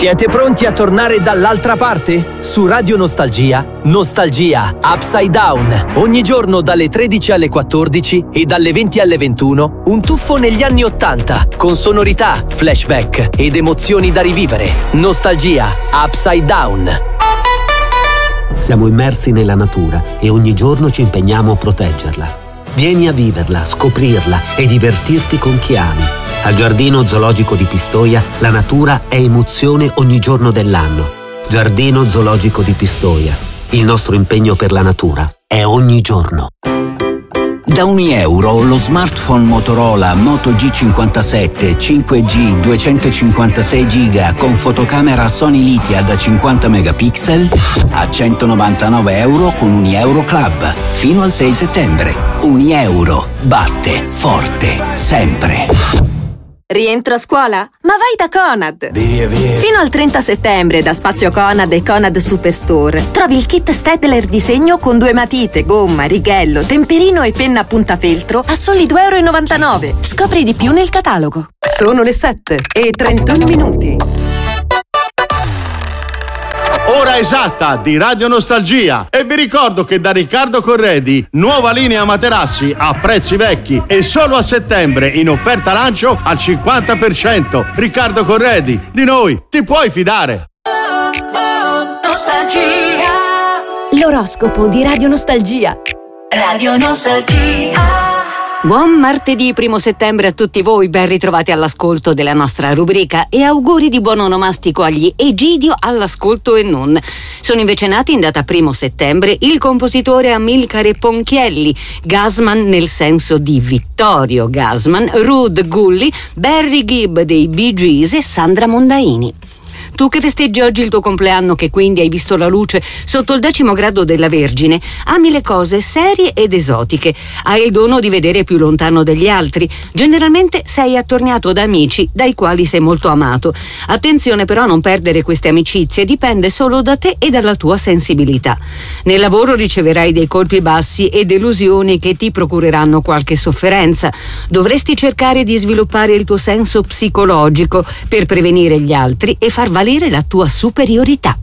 Siete pronti a tornare dall'altra parte? Su Radio Nostalgia, Nostalgia Upside Down. Ogni giorno dalle 13 alle 14 e dalle 20 alle 21 un tuffo negli anni 80 con sonorità, flashback ed emozioni da rivivere. Nostalgia Upside Down. Siamo immersi nella natura e ogni giorno ci impegniamo a proteggerla. Vieni a viverla, scoprirla e divertirti con chi ami. Al Giardino Zoologico di Pistoia la natura è emozione ogni giorno dell'anno. Giardino Zoologico di Pistoia. Il nostro impegno per la natura è ogni giorno. Da €1 lo smartphone Motorola Moto G57 5G 256 GB con fotocamera Sony Lithia da 50 megapixel a €199 con Unieuro Club fino al 6 settembre. Unieuro batte forte sempre. Rientro a scuola? Ma vai da Conad! Via. Fino al 30 settembre da Spazio Conad e Conad Superstore trovi il kit Stedler disegno con 2 matite, gomma, righello, temperino e penna a puntafeltro a soli €2,99. Scopri di più nel catalogo. Sono le 7:31. Ora esatta di Radio Nostalgia e vi ricordo che da Riccardo Corredi nuova linea materassi a prezzi vecchi e solo a settembre in offerta lancio al 50%. Riccardo Corredi, di noi ti puoi fidare. Nostalgia. L'oroscopo di Radio Nostalgia. Radio Nostalgia. Buon martedì 1 settembre a tutti voi, ben ritrovati all'ascolto della nostra rubrica e auguri di buon onomastico agli Egidio all'ascolto e non. Sono invece nati in data 1 settembre il compositore Amilcare Ponchielli, Gassman nel senso di Vittorio Gassman, Ruud Gulli, Barry Gibb dei Bee Gees e Sandra Mondaini. Tu che festeggi oggi il tuo compleanno, che quindi hai visto la luce sotto il 10° grado della Vergine, ami le cose serie ed esotiche, hai il dono di vedere più lontano degli altri, generalmente sei attorniato da amici dai quali sei molto amato. Attenzione però a non perdere queste amicizie, dipende solo da te e dalla tua sensibilità. Nel lavoro riceverai dei colpi bassi e delusioni che ti procureranno qualche sofferenza. Dovresti cercare di sviluppare il tuo senso psicologico per prevenire gli altri e far valere la tua superiorità.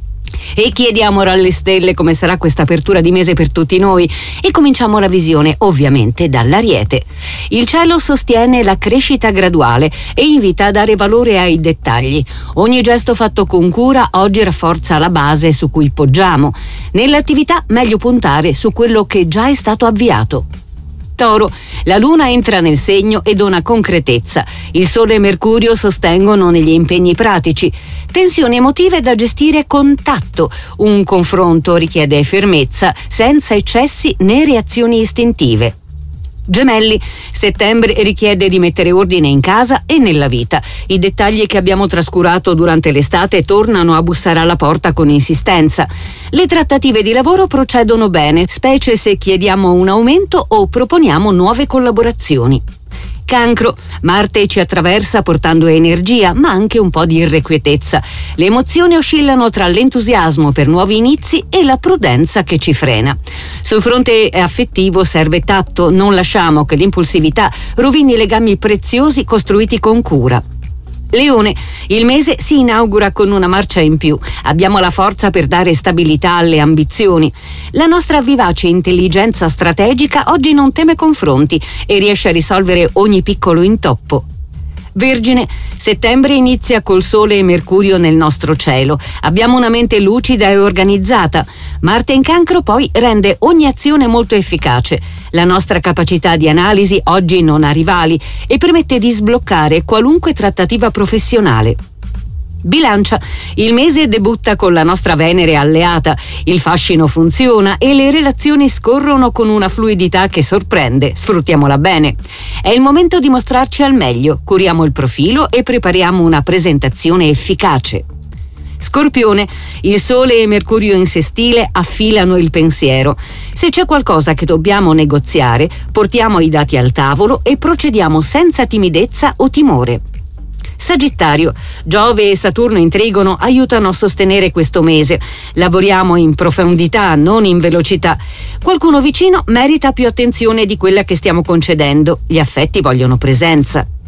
E chiediamo ora alle stelle come sarà questa apertura di mese per tutti noi e cominciamo la visione ovviamente dall'Ariete. Il cielo sostiene la crescita graduale e invita a dare valore ai dettagli. Ogni gesto fatto con cura oggi rafforza la base su cui poggiamo. Nell'attività meglio puntare su quello che già è stato avviato. Toro, la luna entra nel segno e dona concretezza. Il sole e Mercurio sostengono negli impegni pratici. Tensioni emotive da gestire con tatto. Un confronto richiede fermezza, senza eccessi né reazioni istintive. Gemelli, settembre richiede di mettere ordine in casa e nella vita. I dettagli che abbiamo trascurato durante l'estate tornano a bussare alla porta con insistenza. Le trattative di lavoro procedono bene, specie se chiediamo un aumento o proponiamo nuove collaborazioni. Cancro, Marte ci attraversa portando energia, ma anche un po' di irrequietezza. Le emozioni oscillano tra l'entusiasmo per nuovi inizi e la prudenza che ci frena. Sul fronte affettivo serve tatto, non lasciamo che l'impulsività rovini legami preziosi costruiti con cura. Leone, il mese si inaugura con una marcia in più. Abbiamo la forza per dare stabilità alle ambizioni. La nostra vivace intelligenza strategica oggi non teme confronti e riesce a risolvere ogni piccolo intoppo. Vergine, settembre inizia col Sole e Mercurio nel nostro cielo. Abbiamo una mente lucida e organizzata. Marte in Cancro poi rende ogni azione molto efficace. La nostra capacità di analisi oggi non ha rivali e permette di sbloccare qualunque trattativa professionale. Bilancia, il mese debutta con la nostra Venere alleata, il fascino funziona e le relazioni scorrono con una fluidità che sorprende, sfruttiamola bene. È il momento di mostrarci al meglio, curiamo il profilo e prepariamo una presentazione efficace. Scorpione, il Sole e Mercurio in sestile affilano il pensiero. Se c'è qualcosa che dobbiamo negoziare, portiamo i dati al tavolo e procediamo senza timidezza o timore. Sagittario, Giove e Saturno in Trigono aiutano a sostenere questo mese. Lavoriamo in profondità, non in velocità. Qualcuno vicino merita più attenzione di quella che stiamo concedendo. Gli affetti vogliono presenza.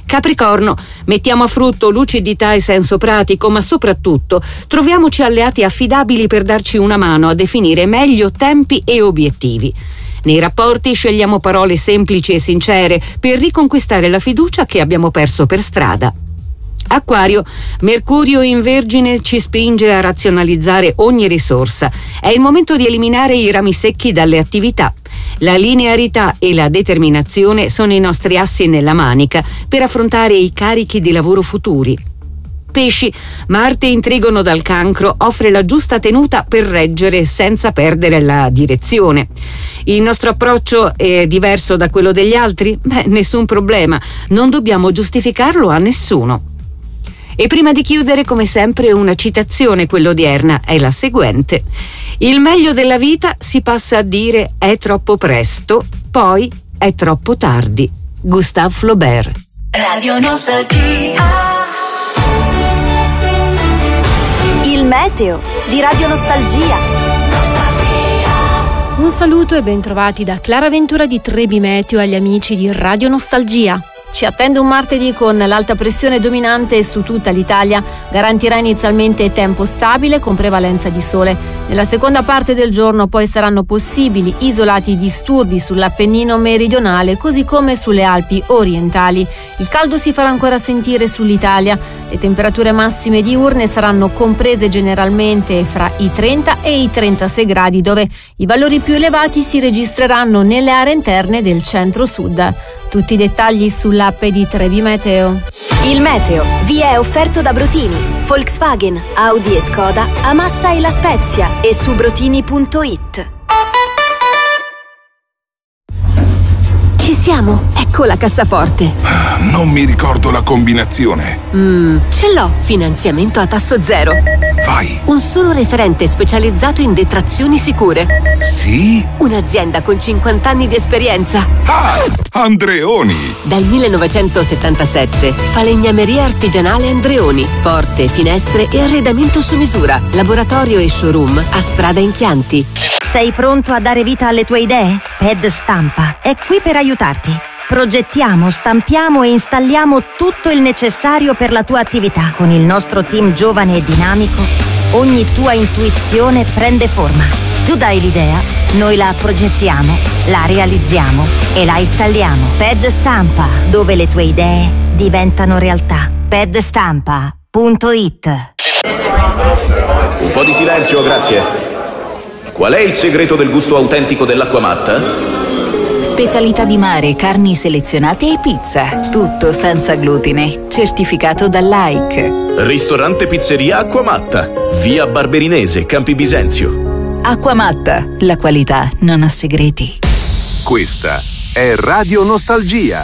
Capricorno, mettiamo a frutto lucidità e senso pratico, ma soprattutto troviamoci alleati affidabili per darci una mano a definire meglio tempi e obiettivi. Nei rapporti scegliamo parole semplici e sincere per riconquistare la fiducia che abbiamo perso per strada. Acquario, Mercurio in Vergine ci spinge a razionalizzare ogni risorsa. È il momento di eliminare i rami secchi dalle attività. La linearità e la determinazione sono i nostri assi nella manica per affrontare i carichi di lavoro futuri. Pesci, Marte in trigono dal Cancro offre la giusta tenuta per reggere senza perdere la direzione. Il nostro approccio è diverso da quello degli altri? Nessun problema, non dobbiamo giustificarlo a nessuno. E prima di chiudere, come sempre, una citazione, quella odierna, è la seguente. Il meglio della vita si passa a dire è troppo presto, poi è troppo tardi. Gustave Flaubert. Radio Nostalgia. Il meteo di Radio Nostalgia. Un saluto e bentrovati da Clara Ventura di Trebi Meteo agli amici di Radio Nostalgia. Ci attende un martedì con l'alta pressione dominante su tutta l'Italia, garantirà inizialmente tempo stabile con prevalenza di sole. Nella seconda parte del giorno poi saranno possibili isolati disturbi sull'Appennino meridionale così come sulle Alpi orientali. Il caldo si farà ancora sentire sull'Italia. Le temperature massime diurne saranno comprese generalmente fra i 30 e i 36 gradi, dove i valori più elevati si registreranno nelle aree interne del centro-sud. Tutti i dettagli sull'app di Trebi Meteo. Il meteo vi è offerto da Brotini, Volkswagen, Audi e Skoda, a Massa e La Spezia e su brotini.it. Ci siamo, ecco la cassaforte. Non mi ricordo la combinazione. Ce l'ho, finanziamento a tasso zero. Vai. Un solo referente specializzato in detrazioni sicure. Sì? Un'azienda con 50 anni di esperienza. Ah, Andreoni. Dal 1977, falegnameria artigianale Andreoni. Porte, finestre e arredamento su misura. Laboratorio e showroom a Strada in Chianti. Sei pronto a dare vita alle tue idee? PED Stampa è qui per aiutarti. Progettiamo, stampiamo e installiamo tutto il necessario per la tua attività. Con il nostro team giovane e dinamico, ogni tua intuizione prende forma. Tu dai l'idea, noi la progettiamo, la realizziamo e la installiamo. PED Stampa, dove le tue idee diventano realtà. pedstampa.it. Un po' di silenzio, grazie. Qual è il segreto del gusto autentico dell'Acquamatta? Specialità di mare, carni selezionate e pizza. Tutto senza glutine. Certificato dall'AIC. Ristorante Pizzeria Acquamatta. Via Barberinese, Campi Bisenzio. Acquamatta. La qualità non ha segreti. Questa è Radio Nostalgia.